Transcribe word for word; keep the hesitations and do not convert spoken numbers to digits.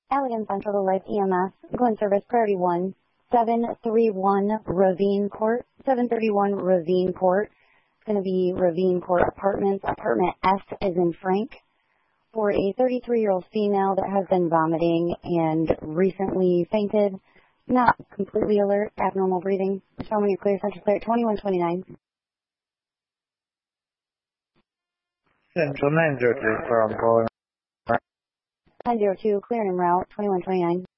Allegan Central to Life E M S, Glen Service Priority one, seven thirty-one Ravine Court, seven thirty-one Ravine Court. It's going to be Ravine Court Apartments, apartment F as in Frank, for a thirty-three-year-old female that has been vomiting and recently fainted, not completely alert, abnormal breathing. Show me your clear, central clear, twenty-one twenty-nine. Central nine zero two, where I'm calling. nine zero two, clear and en route, twenty-one twenty-nine.